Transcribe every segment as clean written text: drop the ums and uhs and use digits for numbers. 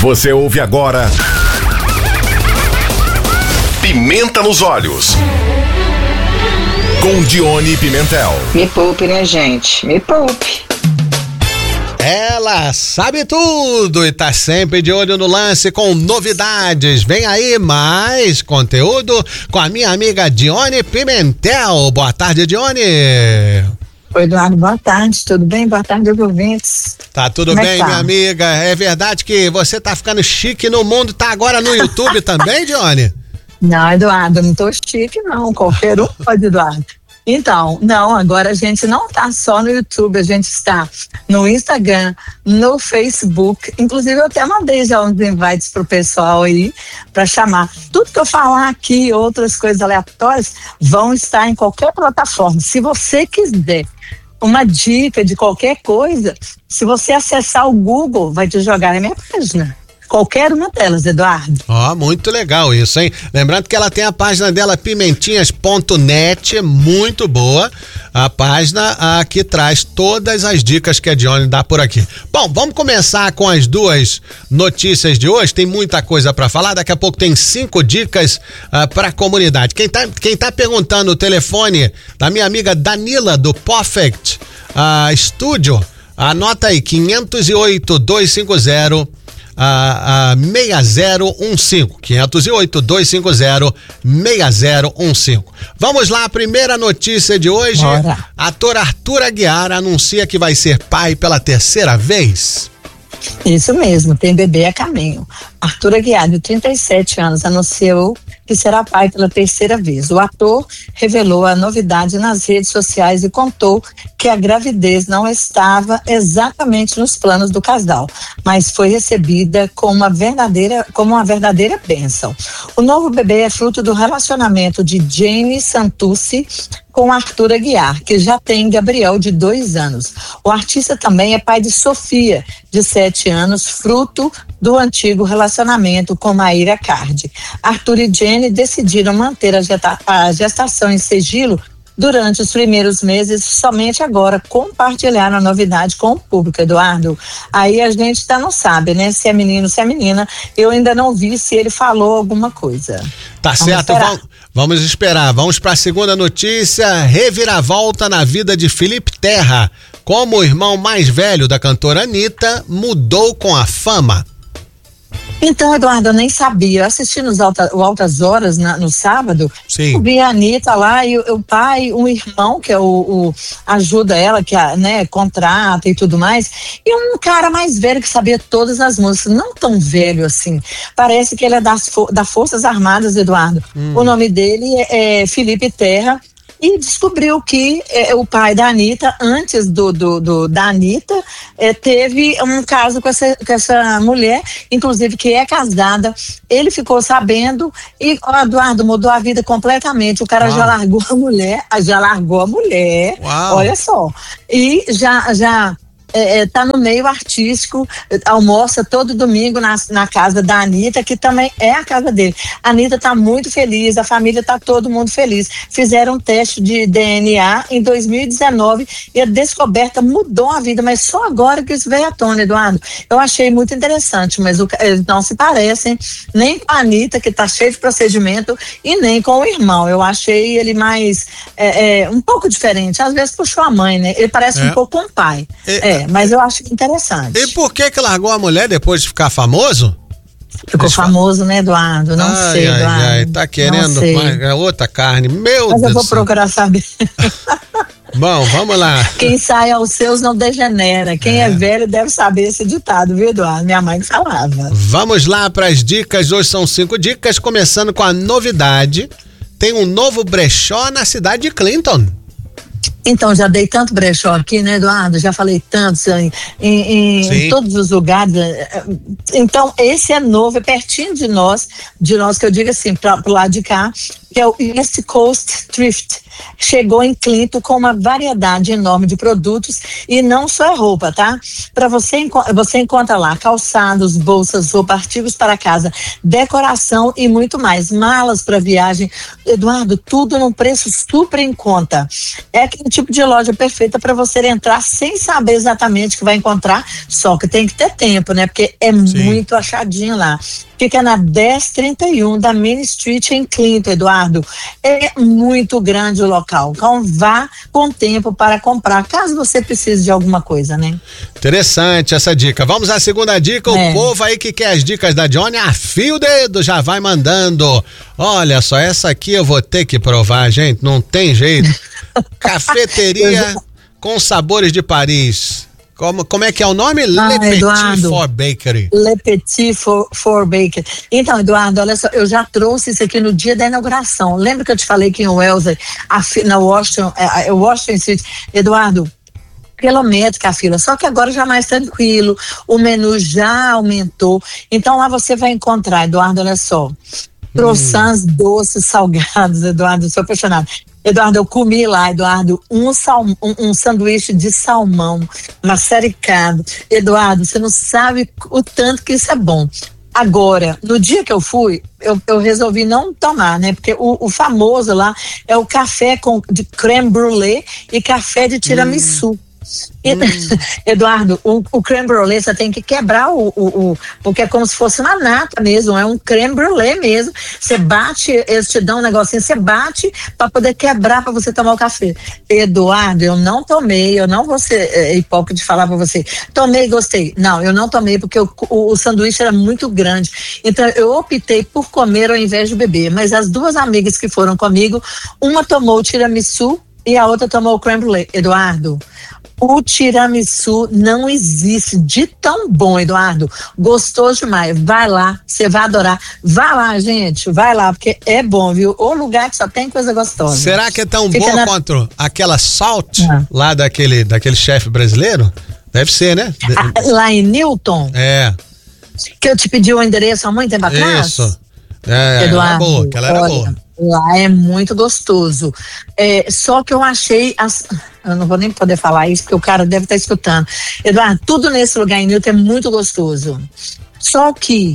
Você ouve agora Pimenta nos Olhos, com Dione Pimentel. Me poupe, né, gente? Me poupe. Ela sabe tudo e tá sempre de olho no lance com novidades. Vem aí mais conteúdo com a minha amiga Dione Pimentel. Boa tarde, Dione. Oi, Eduardo, boa tarde, tudo bem? Boa tarde, ouvintes. Tá tudo bem, minha amiga? É verdade que você tá ficando chique no mundo, tá agora no YouTube também, Dione? Não, Eduardo, não tô chique não, qualquer um pode, Eduardo. Então, não, agora a gente não tá só no YouTube, a gente está no Instagram, no Facebook, inclusive eu até mandei já uns invites pro pessoal aí, para chamar. Tudo que eu falar aqui, outras coisas aleatórias, vão estar em qualquer plataforma. Se você quiser uma dica de qualquer coisa, se você acessar o Google, vai te jogar na minha página. Qualquer uma delas, Eduardo. Ó, muito legal isso, hein? Lembrando que ela tem a página dela, pimentinhas.net, muito boa. A página que traz todas as dicas que a Dione dá por aqui. Bom, vamos começar com as duas notícias de hoje. Tem muita coisa para falar. Daqui a pouco tem 5 dicas para a comunidade. Quem tá perguntando o telefone da minha amiga Danila, do Perfect Studio, anota aí, 508-250 6015, 508-250-6015. Vamos lá, a primeira notícia de hoje. Bora. Ator Arthur Aguiar anuncia que vai ser pai pela 3ª vez. Isso mesmo, tem bebê a caminho. Arthur Aguiar, de 37 anos, anunciou que será pai pela 3ª vez. O ator revelou a novidade nas redes sociais e contou que a gravidez não estava exatamente nos planos do casal, mas foi recebida como uma verdadeira bênção. O novo bebê é fruto do relacionamento de Jamie Santucci com Arthur Aguiar, que já tem Gabriel, de 2 anos. O artista também é pai de Sofia, de 7 anos, fruto do antigo relacionamento com Maíra Cardi. Arthur e Jenny decidiram manter a gestação em sigilo durante os primeiros meses, somente agora compartilharam a novidade com o público, Eduardo. Aí a gente não sabe, né, se é menino, se é menina. Eu ainda não vi se ele falou alguma coisa. Tá certo, vamos esperar. Vamos para a segunda notícia. Reviravolta na vida de Felipe Terra. Como o irmão mais velho da cantora Anitta mudou com a fama. Então, Eduardo, eu nem sabia. Eu assisti o Altas Horas no sábado. Sim. Eu vi a Anitta lá e o pai, um irmão que é ajuda ela, que contrata e tudo mais. E um cara mais velho que sabia todas as músicas. Não tão velho assim. Parece que ele é das Forças Armadas, Eduardo. O nome dele é Felipe Terra. E descobriu que o pai da Anitta, antes da Anitta, teve um caso com essa mulher, inclusive que é casada. Ele ficou sabendo e o Eduardo mudou a vida completamente. O cara já largou a mulher, Uau. Olha só. E já tá no meio artístico, almoça todo domingo na casa da Anitta, que também é a casa dele. A Anitta tá muito feliz, a família tá todo mundo feliz. Fizeram um teste de DNA em 2019 e a descoberta mudou a vida, mas só agora que isso veio à tona, Eduardo. Eu achei muito interessante, mas eles não se parecem nem com a Anitta, que tá cheio de procedimento, e nem com o irmão. Eu achei ele mais um pouco diferente. Às vezes puxou a mãe, né? Ele parece um pouco com o pai. Mas eu acho interessante. E por que largou a mulher depois de ficar famoso? Ficou famoso, né, Eduardo? Não sei, Eduardo. Tá querendo outra carne. Meu Deus. Mas eu vou procurar saber. Bom, vamos lá. Quem sai aos seus não degenera. Quem é velho deve saber esse ditado, viu, Eduardo? Minha mãe falava. Vamos lá para as dicas. Hoje são 5 dicas, começando com a novidade. Tem um novo brechó na cidade de Clinton. Então, já dei tanto brechó aqui, né, Eduardo? Já falei tanto em todos os lugares. Então, esse é novo, é pertinho de nós que eu digo assim, pro lado de cá. que é o East Coast Thrift. Chegou em Clinton com uma variedade enorme de produtos e não só é roupa, tá? Para você encontra lá calçados, bolsas, roupa, artigos para casa, decoração e muito mais. Malas para viagem. Eduardo, tudo num preço super em conta. É aquele tipo de loja perfeita para você entrar sem saber exatamente o que vai encontrar, só que tem que ter tempo, né? Porque é muito achadinho lá. Fica na 1031 da Main Street em Clinton, Eduardo. É muito grande o local. Então vá com tempo para comprar, caso você precise de alguma coisa, né? Interessante essa dica. Vamos à segunda dica. O povo aí que quer as dicas da Johnny, afia o dedo, já vai mandando. Olha só, essa aqui eu vou ter que provar, gente. Não tem jeito. Cafeteria com sabores de Paris. Como é que é o nome? Le Petit for Bakery. Le Petit for Bakery. Então, Eduardo, olha só, eu já trouxe isso aqui no dia da inauguração. Lembra que eu te falei que em Wellesley, na Washington Street, Eduardo, quilométrica a fila, só que agora já mais tranquilo, o menu já aumentou. Então lá você vai encontrar, Eduardo, olha só, croissants doces, salgados, Eduardo, eu sou apaixonada. Eduardo, eu comi lá, Eduardo, um sanduíche de salmão maçaricado. Eduardo, você não sabe o tanto que isso é bom. Agora, no dia que eu fui, eu resolvi não tomar, né? Porque o famoso lá é o café de crème brûlée e café de tiramisu. Eduardo, o crème brûlée você tem que quebrar porque é como se fosse uma nata mesmo, é um crème brûlée mesmo. Você bate, eles te dão um negocinho, você bate para poder quebrar para você tomar o café. Eduardo, eu não tomei, eu não vou ser hipócrita de falar para você. Tomei e gostei. Não, eu não tomei porque o sanduíche era muito grande. Então eu optei por comer ao invés de beber. Mas as duas amigas que foram comigo, uma tomou o tiramisu e a outra tomou o crème brûlée. Eduardo, o tiramisu não existe de tão bom, Eduardo. Gostoso demais. Vai lá, você vai adorar. Vai lá, gente, vai lá, porque é bom, viu? O lugar que só tem coisa gostosa. Será que é tão bom quanto aquela Salt lá daquele chefe brasileiro? Deve ser, né? Lá em Newton? É. Que eu te pedi o endereço há muito tempo atrás? Isso. Eduardo, era boa, aquela era boa. Lá é muito gostoso. Só que eu achei. Eu não vou nem poder falar isso, porque o cara deve estar escutando. Eduardo, tudo nesse lugar em Newton é muito gostoso. Só que.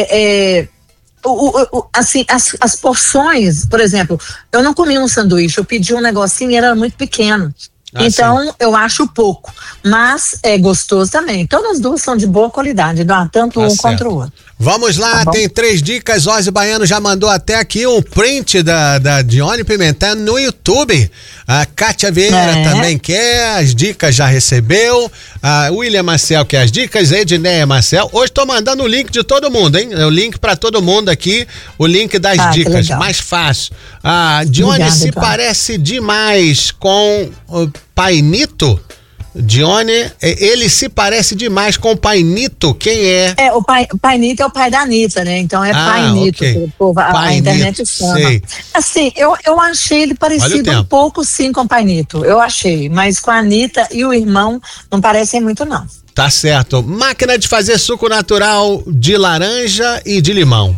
Assim, as porções, por exemplo, eu não comi um sanduíche, eu pedi um negocinho e era muito pequeno. Então, eu acho pouco, mas é gostoso também. Todas as duas são de boa qualidade, tanto um quanto o outro. Vamos lá, tem 3 dicas. Ozzy Baiano já mandou até aqui um print da Johnny Pimentel no YouTube. A Kátia Vieira também quer, as dicas já recebeu. A William Marcel quer as dicas, Edneia Marcel. Hoje tô mandando o link de todo mundo, hein? O link pra todo mundo aqui, o link das dicas, mais fácil. A Johnny se parece demais com o Pai Nito. Johnny, ele se parece demais com o Pai Nito. Quem é? O Pai Nito é o pai da Anitta, né? Então é Pai Nito, que o povo, a internet chama. Assim, eu achei ele parecido um pouco sim com o Pai Nito. Eu achei, mas com a Anitta e o irmão não parecem muito, não. Tá certo. Máquina de fazer suco natural de laranja e de limão.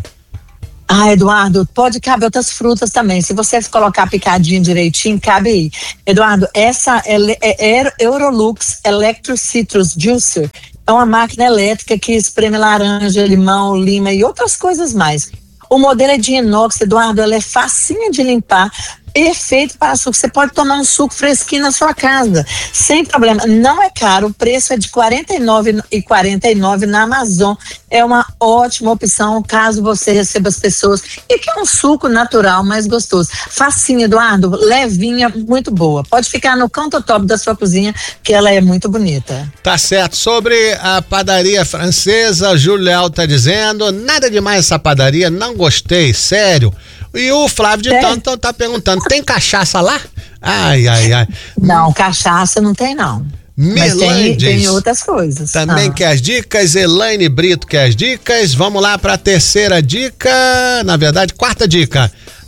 Eduardo, pode caber outras frutas também. Se você colocar picadinho direitinho, cabe aí. Eduardo, essa é Eurolux Electro Citrus Juicer. É uma máquina elétrica que espreme laranja, limão, lima e outras coisas mais. O modelo é de inox, Eduardo, ela é facinha de limpar, perfeito para suco. Você pode tomar um suco fresquinho na sua casa, sem problema. Não é caro, o preço é de R$ 49,49 na Amazon. É uma ótima opção caso você receba as pessoas e quer um suco natural mais gostoso. Facinho, Eduardo, levinha, muito boa. Pode ficar no countertop da sua cozinha, que ela é muito bonita. Tá certo. Sobre a padaria francesa, Júlio Leal tá dizendo, nada demais essa padaria, não gostei, sério. E o Flávio de Tanto tá perguntando, tem cachaça lá? Ai. Não, cachaça não tem, não. Mas tem outras coisas. Também quer as dicas. Elaine Brito quer as dicas. Vamos lá para a terceira dica. Na verdade, quarta dica.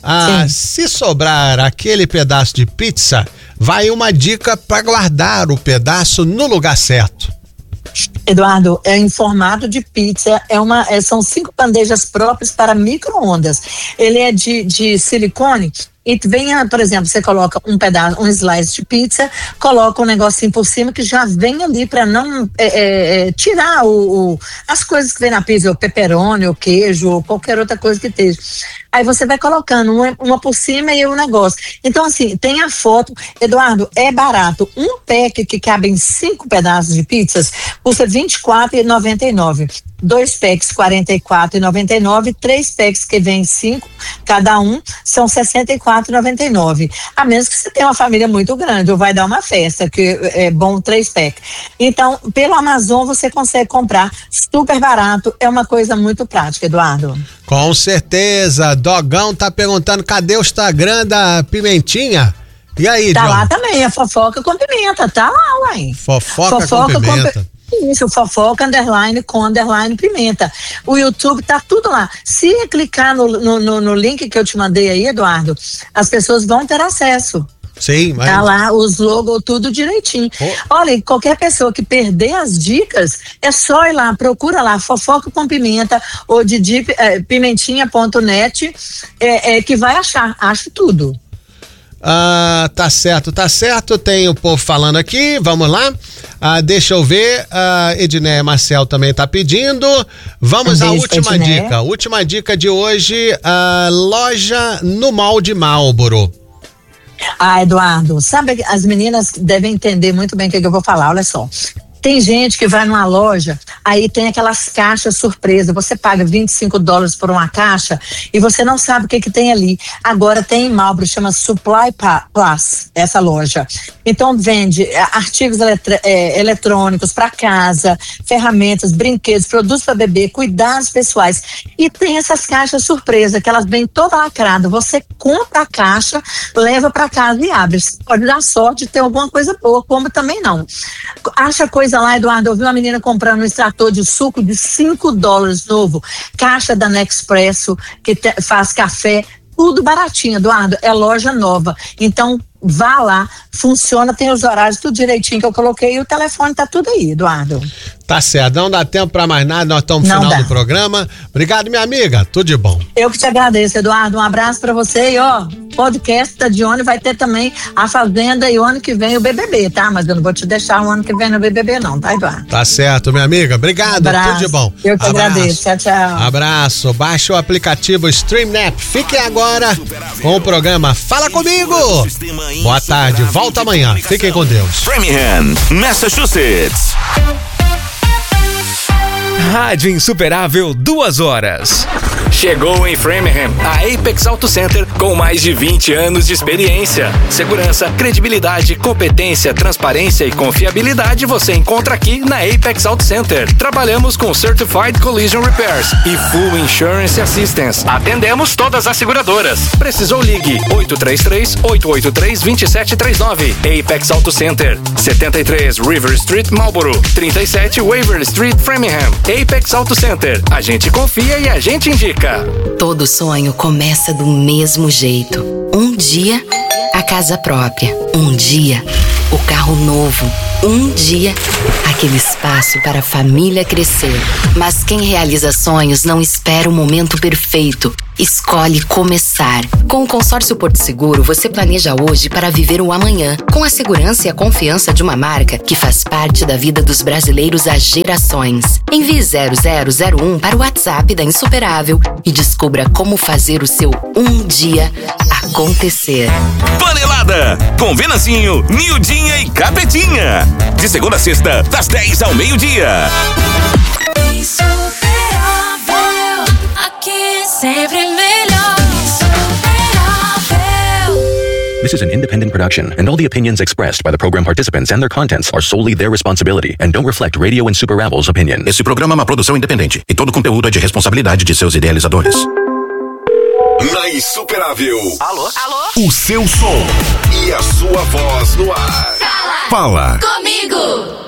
Se sobrar aquele pedaço de pizza, vai uma dica para guardar o pedaço no lugar certo. Eduardo, é em formato de pizza, são 5 bandejas próprias para micro-ondas. Ele é de silicone. E vem, por exemplo, você coloca um slice de pizza, coloca um negocinho por cima que já vem ali para não tirar as coisas que vem na pizza, o pepperoni, o queijo, ou qualquer outra coisa que esteja. Aí você vai colocando uma por cima e o negócio. Então, assim, tem a foto. Eduardo, é barato. Um pack que cabe em 5 pedaços de pizzas custa R$24,99. 2 packs, R$44,99. 3 packs que vem 5, cada um, são R$64,99. A menos que você tenha uma família muito grande ou vai dar uma festa, que é bom 3 packs. Então, pelo Amazon você consegue comprar super barato. É uma coisa muito prática, Eduardo. Com certeza. Dogão tá perguntando cadê o Instagram da Pimentinha? E aí, Tá John? lá também, a Fofoca com Pimenta, tá lá, uai. Fofoca com Pimenta. Isso, Fofoca, _ Pimenta. O YouTube tá tudo lá. Se clicar no link que eu te mandei aí, Eduardo, as pessoas vão ter acesso. Sim, mas... Tá lá, os logos, tudo direitinho. Olha, qualquer pessoa que perder as dicas, é só ir lá, procura lá, Fofoca com Pimenta ou pimentinha.net, que vai achar, acho tudo. Tá certo, tem o povo falando aqui, vamos lá. Deixa eu ver, Edneia Marcel também tá pedindo. Vamos à última dica de hoje, loja no Mall de Marlboro. Eduardo, sabe, as meninas devem entender muito bem o que eu vou falar, olha só. Tem gente que vai numa loja, aí tem aquelas caixas surpresa, você paga $25 por uma caixa e você não sabe o que tem ali. Agora tem em Marlboro, chama Supply Plus, essa loja. Então vende artigos eletrônicos para casa, ferramentas, brinquedos, produtos para bebê, cuidados pessoais. E tem essas caixas surpresa, que elas vêm toda lacrada. Você compra a caixa, leva para casa e abre. Você pode dar sorte de ter alguma coisa boa, como também não. Acha coisa lá, Eduardo, eu vi uma menina comprando um extrator de suco de $5 novo, caixa da Nespresso, que faz café, tudo baratinho, Eduardo, é loja nova. Então, vá lá, funciona, tem os horários, tudo direitinho que eu coloquei e o telefone tá tudo aí, Eduardo. Tá certo, não dá tempo pra mais nada, nós estamos no final do programa. Obrigado, minha amiga, tudo de bom. Eu que te agradeço, Eduardo, um abraço pra você e podcast da Dione vai ter também a Fazenda e o ano que vem o BBB, tá? Mas eu não vou te deixar o ano que vem no BBB não, tá, Eduardo? Tá certo, minha amiga, obrigado, tudo de bom. Eu que agradeço, tchau. Abraço, baixe o aplicativo StreamNet, fique agora com o programa Fala Comigo. Boa tarde, volta amanhã, fiquem com Deus. Framingham, Massachusetts. Rádio Insuperável 2 horas. Chegou em Framingham a Apex Auto Center com mais de 20 anos de experiência. Segurança, credibilidade, competência, transparência e confiabilidade você encontra aqui na Apex Auto Center. Trabalhamos com Certified Collision Repairs e Full Insurance Assistance. Atendemos todas as seguradoras. Precisou, ligue 833-883-2739. Apex Auto Center, 73 River Street, Marlboro, 37 Waverly Street, Framingham. Apex Auto Center, a gente confia e a gente indica. Todo sonho começa do mesmo jeito. Um dia, a casa própria. Um dia, o carro novo. Um dia, aquele espaço para a família crescer. Mas quem realiza sonhos não espera o momento perfeito. Escolhe começar. Com o Consórcio Porto Seguro, você planeja hoje para viver o amanhã, com a segurança e a confiança de uma marca que faz parte da vida dos brasileiros há gerações. Envie 0001 para o WhatsApp da Insuperável e descubra como fazer o seu um dia acontecer. Panelada com Venancinho, Nildinha e Capetinha. De segunda a sexta, das 10 ao meio-dia. Insuperável, aqui sempre melhor. Insuperável. This is an independent production, and all the opinions expressed by the program participants and their contents are solely their responsibility and don't reflect Radio Insuperavel's opinion. Esse programa é uma produção independente e todo conteúdo é de responsabilidade de seus idealizadores. Na Insuperável. Alô? O seu som e a sua voz no ar. Fala Fala comigo.